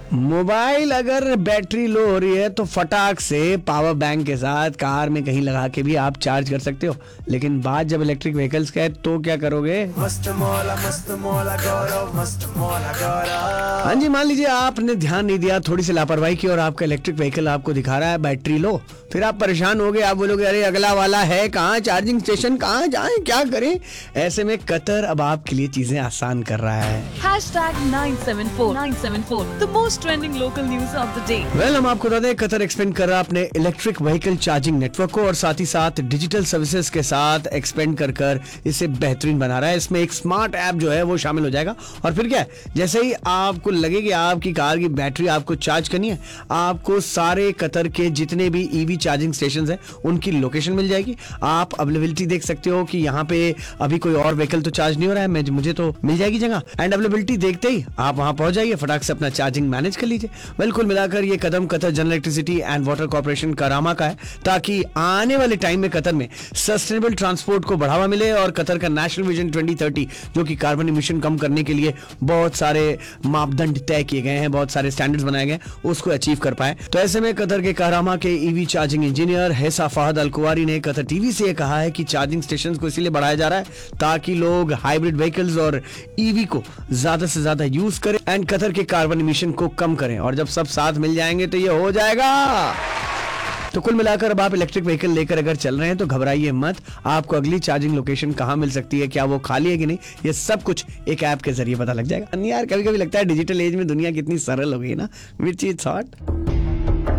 Mobile अगर battery low हो रही है तो फटाक से पावर बैंक के साथ कार में कहीं लगा के भी आप चार्ज कर सकते हो। लेकिन बात जब इलेक्ट्रिक व्हीकल्स का है तो क्या करोगे? मस्त मौला गौरव, मस्त मौला गौरव। हाँ जी, मान लीजिए आपने ध्यान नहीं दिया, थोड़ी सी लापरवाही की और आपका इलेक्ट्रिक व्हीकल आपको दिखा रहा है बैटरी लो। फिर आप परेशान हो गए, आप बोलोगे अरे अगला वाला है कहाँ, चार्जिंग स्टेशन कहाँ जाएं, क्या करें? ऐसे में कतर अब आपके लिए चीजें आसान कर रहा है। #974 the most trending local news of the day. Well हम आपको बता दें, कतर एक्सपेंड कर रहा है अपने इलेक्ट्रिक व्हीकल चार्जिंग नेटवर्क को और साथ ही साथ डिजिटल सर्विसेज के साथ एक्सपेंड कर कर इसे बेहतरीन बना रहा है। इसमें एक स्मार्ट ऐप जो है वो शामिल हो जाएगा और फिर क्या है, जैसे ही आपको लगे कि आपकी कार की बैटरी आपको चार्ज करनी है, आपको सारे कतर के जितने भी ईवी चार्जिंग स्टेशन है उनकी लोकेशन मिल जाएगी। आप अवेलेबिलिटी देख सकते हो कि यहाँ पे अभी कोई और व्हीकल तो चार्ज नहीं हो रहा है, मुझे तो मिल जाएगी जगह। एंड अवेलेबिलिटी देखते ही आप वहां पहुंच जाइए, फटाक से अपना चार्जिंग मैनेज कर लीजिए। बिल्कुल मिलाकर ये कदम Qatar general electricity and water corporation करामा का है, ताकि आने वाले टाइम में कतर में सस्टेनेबल ट्रांसपोर्ट को बढ़ावा मिले और कतर का नेशनल विजन 2030 जो कि कार्बन इमिशन कम करने के लिए बहुत सारे मापदंड तय किए गए हैं, बहुत सारे स्टैंडर्ड्स बनाए गए, उसको अचीव कर पाए। तो ऐसे में कतर के करामा के ईवी चार्जिंग इंजीनियर हैसा फहद अल कुवारी ने कतर टीवी से कहा है कि चार्जिंग स्टेशन को इसीलिए बढ़ाया जा रहा है ताकि लोग हाइब्रिड व्हीकल्स और ईवी को ज्यादा से ज्यादा यूज करें एंड कतर के कार्बन इमिशन को कम करें। और जब सब साथ मिल जाएंगे तो ये हो जाएगा। तो कुल मिलाकर अब आप इलेक्ट्रिक व्हीकल लेकर अगर चल रहे हैं तो घबराइए मत, आपको अगली चार्जिंग लोकेशन कहां मिल सकती है, क्या वो खाली है कि नहीं, ये सब कुछ एक ऐप के जरिए पता लग जाएगा। यार कभी कभी लगता है डिजिटल एज में दुनिया कितनी सरल हो गई ना, विच इज थॉट।